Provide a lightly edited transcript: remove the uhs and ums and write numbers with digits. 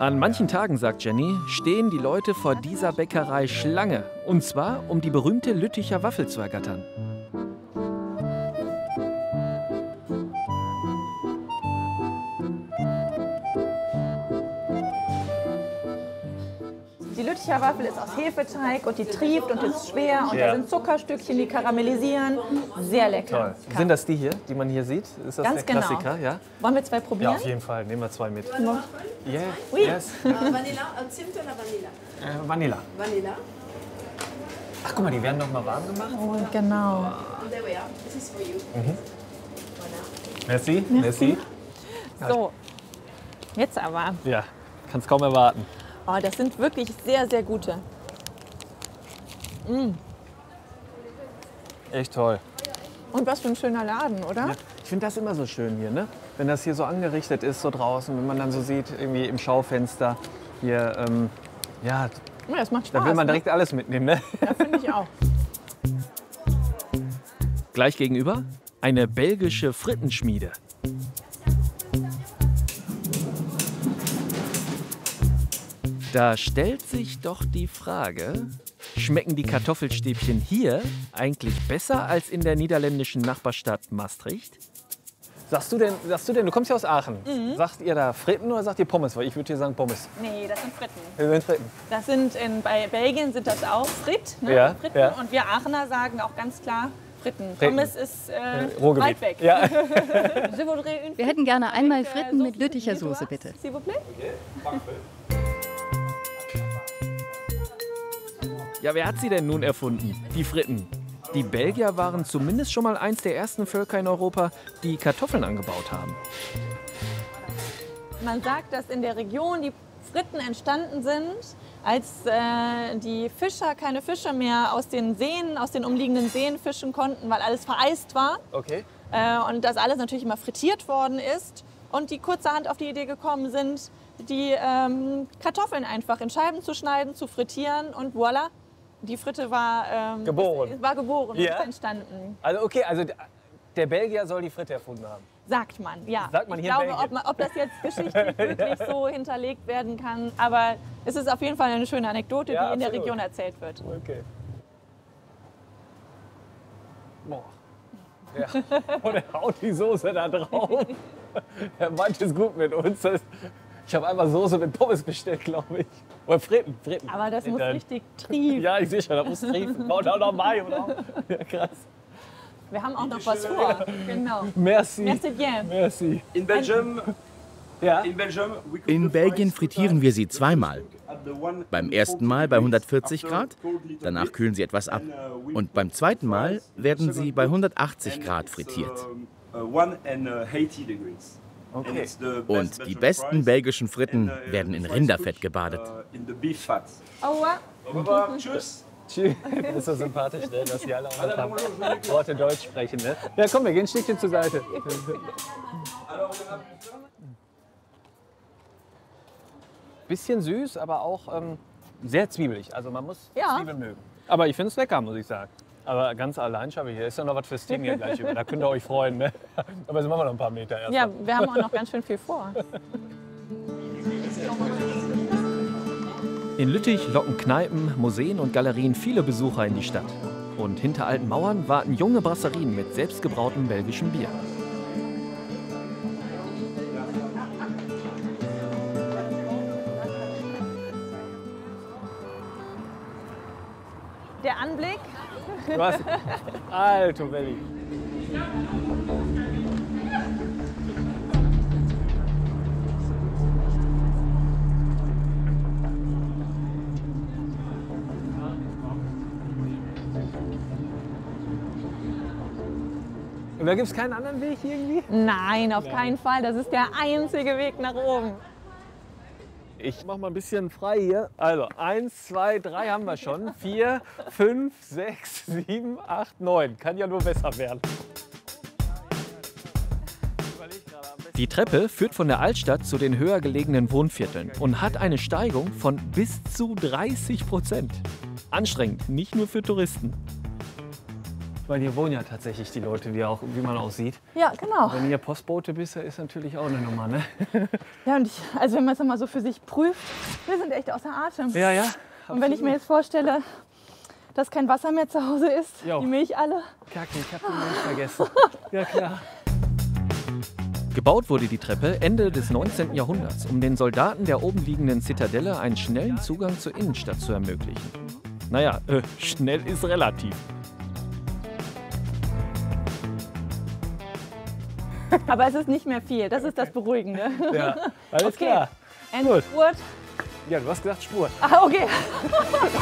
An manchen Tagen, sagt Jenny, stehen die Leute vor dieser Bäckerei Schlange. Und zwar, um die berühmte Lütticher Waffel zu ergattern. Die Lütticher Waffel ist aus Hefeteig und die trieft und ist schwer. Und da sind Zuckerstückchen, die karamellisieren. Sehr lecker. Toll. Sind das die hier, die man hier sieht? Ist das Ganz der Klassiker? genau. Ja? Wollen wir zwei probieren? Ja, auf jeden Fall. Nehmen wir zwei mit. Yeah. Oui. Yes. Vanilla, Zimt oder Vanilla? Vanilla. Vanilla. Ach, guck mal, die werden noch mal warm gemacht. Oh, genau. There we are. This is for you. Merci. Merci. So, jetzt aber. Ja, kann's kaum erwarten. Oh, das sind wirklich sehr, sehr gute. Echt toll. Und was für ein schöner Laden, oder? Ja, ich finde das immer so schön hier, ne? Wenn das hier so angerichtet ist, so draußen, wenn man dann so sieht, irgendwie im Schaufenster, hier, ja, Ja, das macht Spaß. da will man direkt alles mitnehmen, ne? Ja, finde ich auch. Gleich gegenüber eine belgische Frittenschmiede. Da stellt sich doch die Frage, schmecken die Kartoffelstäbchen hier eigentlich besser als in der niederländischen Nachbarstadt Maastricht? Sagst du denn, du kommst ja aus Aachen. Sagt ihr da Fritten oder sagt ihr Pommes? Weil ich würde hier sagen Pommes. Nee, das sind Fritten. Wir sind Fritten. Das sind bei Belgien sind das auch Frit, ne? Ja, Fritten. ja. Und wir Aachener sagen auch ganz klar Fritten. Fritten. Pommes ist Ruhrgebiet. weit weg. Ja. Wir hätten gerne einmal Fritten mit Lütticher Soße, bitte. S'il vous plaît? Ja, wer hat sie denn nun erfunden? Die Fritten. Die Belgier waren zumindest schon mal eins der ersten Völker in Europa, die Kartoffeln angebaut haben. Man sagt, dass in der Region die Fritten entstanden sind, als die Fischer keine Fische mehr aus den Seen, aus den umliegenden Seen fischen konnten, weil alles vereist war. Okay. Und das alles natürlich immer frittiert worden ist. Und die kurzerhand auf die Idee gekommen sind, die Kartoffeln einfach in Scheiben zu schneiden, zu frittieren und voilà. Die Fritte war Geboren. War geboren, Ja. ist entstanden. Also okay, also der Belgier soll die Fritte erfunden haben. Sagt man, ja. Sagt man ich hier in glaube, Belgien. ob das jetzt geschichtlich wirklich so hinterlegt werden kann. Aber es ist auf jeden Fall eine schöne Anekdote, Ja, die in der absolut. Region erzählt wird. Okay. Boah. Ja. Und er haut die Soße da drauf. Er meint es gut mit uns. Ich habe einmal Soße mit Pommes bestellt, glaube ich. Oder Fritten. Aber das muss Dann- richtig triefen. Ja, ich sehe schon, da muss triefen. Und auch noch Mayo drauf. Ja, krass. Wir haben auch noch was vor. Genau. Merci. Merci bien. Merci. In Belgium, Ja. In Belgien frittieren wir sie zweimal. Beim ersten Mal bei 140 Grad, danach kühlen sie etwas ab. Und beim zweiten Mal werden sie bei 180 Grad frittiert. Okay. Und die besten belgischen Fritten werden in Rinderfett gebadet. Au revoir. Tschüss. Tschüss. Das ist so sympathisch, ne, dass die alle auch noch haben. Worte Deutsch sprechen. Ne? Ja, komm, wir gehen ein Stückchen zur Seite. Bisschen süß, aber auch sehr zwiebelig. Also man muss Ja. Zwiebeln mögen. Aber ich finde es lecker, muss ich sagen. Aber ganz allein schaffe ich hier. Ist ja noch was fürs Team hier gleich über. Da könnt ihr euch freuen. Ne? Aber jetzt machen wir noch ein paar Meter erst. Ja, wir haben auch noch ganz schön viel vor. In Lüttich locken Kneipen, Museen und Galerien viele Besucher in die Stadt. Und hinter alten Mauern warten junge Brasserien mit selbstgebrautem belgischem Bier. Der Anblick, Was? Alto Belli. Und da gibt es keinen anderen Weg irgendwie? nein, auf keinen Fall. Das ist der einzige Weg nach oben. Ich mach mal ein bisschen frei hier. Also 1, 2, 3 haben wir schon. 4, 5, 6, 7, 8, 9. Kann ja nur besser werden. Die Treppe führt von der Altstadt zu den höher gelegenen Wohnvierteln und hat eine Steigung von bis zu 30%. Anstrengend, nicht nur für Touristen. meine, hier wohnen ja tatsächlich die Leute, wie man auch sieht. Ja, genau. Wenn hier Postbote bist, ist natürlich auch eine Nummer, ne? Ja, und also wenn man es mal so für sich prüft, wir sind echt außer Atem. Ja, ja. Und wenn ich mir jetzt vorstelle, dass kein Wasser mehr zu Hause ist, Jo. die Milch alle. Kacke, ich habe die Milch vergessen. Ja, klar. Gebaut wurde die Treppe Ende des 19. Jahrhunderts, um den Soldaten der oben liegenden Zitadelle einen schnellen Zugang zur Innenstadt zu ermöglichen. Naja, schnell ist relativ. Aber es ist nicht mehr viel, das ist das Beruhigende. Ja, alles Okay. klar. Endspurt. Ja, du hast gesagt Spurt. Ah, okay.